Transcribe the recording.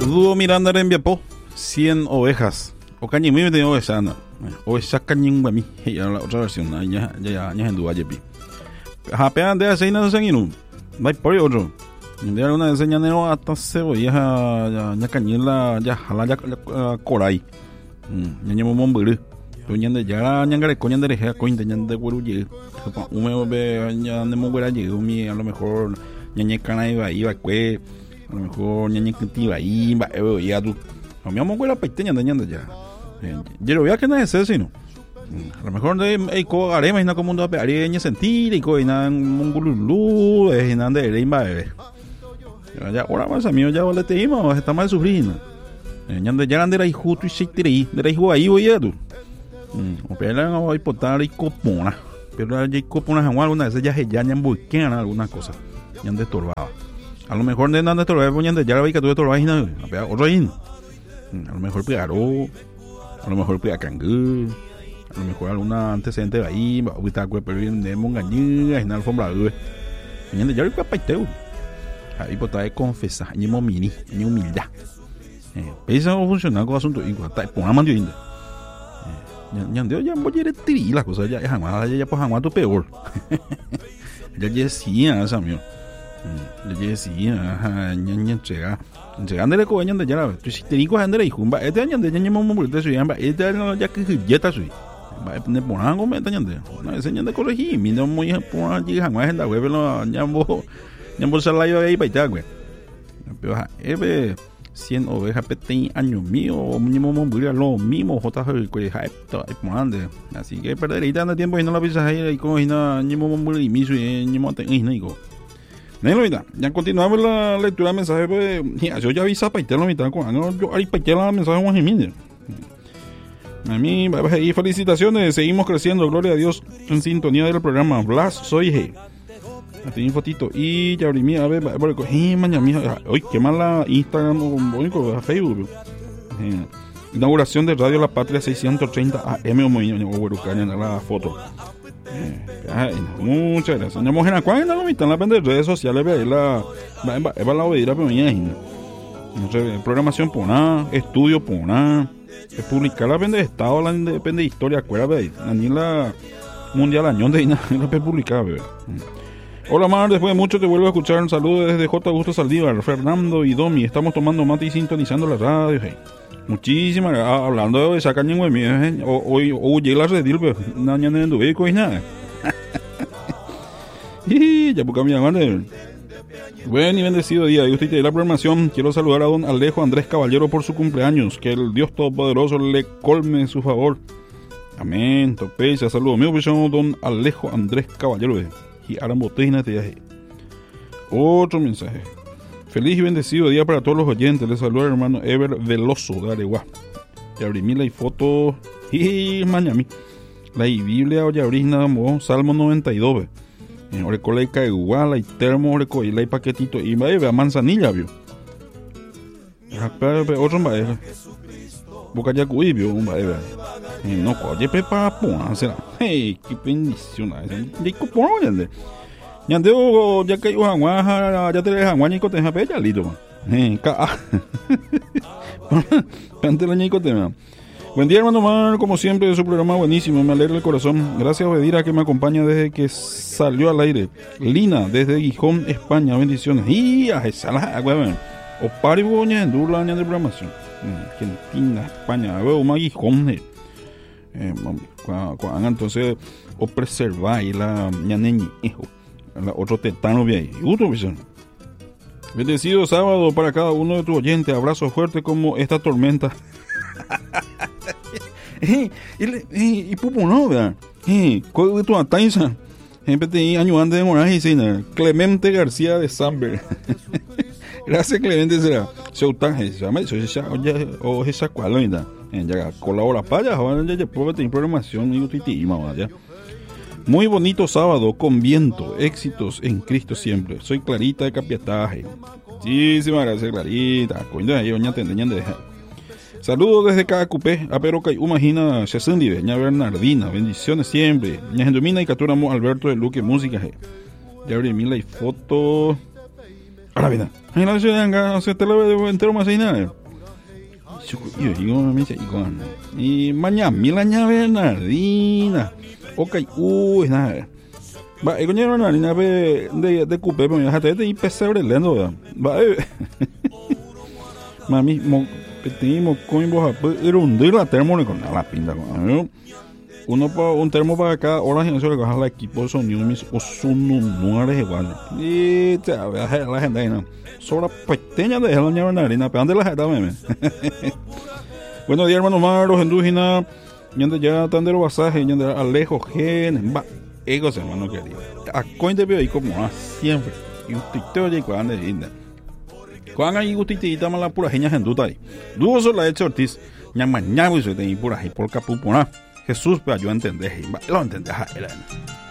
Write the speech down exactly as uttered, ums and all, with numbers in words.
Dúo Miranda Rembiapo, cien ovejas. O cañimí de ovejana. Ovejas cañimí. Ya la otra versión. Ya, ya, ya, en Dúo Yepi. Japean de hace no sé no. No hay por otro. De una enseñanero hasta cebolla ya ya cañila ya jala ya coray. Ya llevo momburu. Ñande ya ñangare coñan de reja coñan de ñande guruye. Ume be ya de mombura llegó mi a lo mejor ñañe cana iba iba cue. A lo mejor ñañe cultiva ahí va ya tú. A mi amo la pequeña de ñande ya. Yo lo voy a que no es eso sino. A lo mejor de ei ko arema ina como mundo pe ñe sentir y ko ina mongululu es ina de reimba bebé. Ya ahora más amigo ya vale te ima está mal sufriendo. Ñande ya ande la hijuto y sitiri, de la hijo ahí voy a tú. O pela o hipotar y copona. Pero ya copona en alguna vez ya ya ñan buscan alguna cosa. Ñande torbaba. A lo mejor de nada torbaba ñande ya la vi que tú torbaba y nada. A otro ahí. A lo mejor pegaro. A lo mejor pega cangú. A lo mejor alguna antecedente de ahí, va a estar con el de mongaña, en alfombra, güey. Ñande ya lo que paiteo. Ahí pues está confesar, ni momini, ni humildad. Eh, pesa no funcionar con asunto igual, está por una mandioinda. Eh, ñandeo ya voy a ir a tirar las cosas ya es jamás, ya pues jamás tu peor. Ya decía esa mío. Ya decía, ajá, ñan ñan chega. Llegándole con ñande ya la ves. Tú si te digo andare y jumba, este ñande ya ñemo momento su yamba, este no ya que ya está su. Va a poner por algo me ñande. No, ese ñande corregí, mi no muy por allí jamás en la web no ñambo. Ya por ser la yo ahí para allá, güey. Pero eve cien ovejas pete años mío, mínimo morir lo mismo, jota que hay todo hay mande. Así que perder tanto tiempo y no la pisas ahí y como no ni morir y miso y ni monte y no. No vida. Ya continuamos la lectura del mensaje pues yo ya avisa para irte la mitad con yo ahí para la mensaje Juan Jiménez. A mí, y felicitaciones, seguimos creciendo, gloria a Dios, en sintonía del programa Blas Soy G. Tiene fotito y ya abrí mi a ver eh mañana mija hoy qué mala Instagram o Facebook eh, inauguración de Radio La Patria seiscientos treinta A M o en la foto eh, muchas gracias no mujer cuál en la mitad en las redes sociales ve la va la oír pero no sé programación por nada estudio por nada publicar la vende de estado la depende de historia acuérdate ni la mundial año de la publicada bebé. Hola Mar, después de mucho te vuelvo a escuchar. Un saludo desde J. Augusto Saldívar, Fernando y Domi. Estamos tomando mate y sintonizando la radio. Hey. Muchísimas gracias. Hablando de esa caña en mi hoy hoy llega la red pues no en el dueco y nada. Y ya porque mi madre. Buen y bendecido día. Y usted tiene la programación. Quiero saludar a don Alejo Andrés Caballero por su cumpleaños. Que el Dios Todopoderoso le colme en su favor. Amén. Topecha. Saludos mío, pues don Alejo Andrés Caballero. Y ahora botina te dije. Otro mensaje. Feliz y bendecido día para todos los oyentes. Les saluda el hermano Ever Veloso de Areguá. Y abrí la foto. Y mañana la Biblia ya abrí nada más. Salmo noventa y dos. Oreco la cae igual. La termo oreco y la paquetito. Y va a ver manzanilla vio. Otro va boca ya cuibio un va a ver. No, oye, prepara pona, será. Hey, qué bendición. Ya cupón, ya. Ya debo, ya que yo hanguaja, ya te dejan hanguañico te jape ya listo. Eh, ca. Pante la ñico te. Buen día, hermano Mar, como siempre de su programa buenísimo, me alegra el corazón. Gracias Obedira que me acompaña desde que salió al aire. Lina desde Gijón, España, bendiciones. Y a esa la hueva. O pariboña en dura año de programación. Argentina, España, huevo más Gijón. Eh, cuando entonces o preservar y la ñaneñi hijo la otro tetano vi ahí otro visión bendecido sábado para cada uno de tus oyentes abrazo fuerte como esta tormenta y y y pupo no verdad eh cuál de tu ataisa siempre te año antes de morar y sin Clemente García de Samber gracias Clemente será se utaje se llama eso ya o esa cual no ya colabora para allá, ya puedo tener programación y utitima ya. Muy bonito sábado con viento, éxitos en Cristo siempre. Soy Clarita de Capiataje. Muchísimas gracias Clarita. Coño, yo ya te de dejar. Saludos desde Cacupé, a pero que imagina Chesundive, ña Bernardina, bendiciones siempre. Ña Gendomina y Caturamo Alberto de Luque Música. Ya abrí mil y foto. Ahora vida. Ahí la ciudad acá, se te lo entero más ahí nada. Yo digo, me dice, y mañana, mil años Bernardina. Ok, uy, nada. Va, y coño, Bernardina de de cupé, pero ya te y pesebre lendo, va. Mami, mo, pedimos coimbo, pero un día la termo con la pinta con. Uno para un termo para cada hora y eso le coja el equipo de sonido mis o son nueve igual. Y te a ver la gente ahí no. Sobra pequeña de doña Bernardina, pero ¿dónde la gente meme? Buenos días, hermano Maros, Endúgina, yendo ya tan de los pasajes, yendo Alejo, Gen, va, egos, hermano querido. A coin de ahí como siempre. Y un titeo de cuando de linda. Cuando hay un titita más la pura genia genduta ahí. Duoso la hecho Ortiz, ñama ñama y se te pura y por capupona. Jesús, pero yo entendé, lo entendé,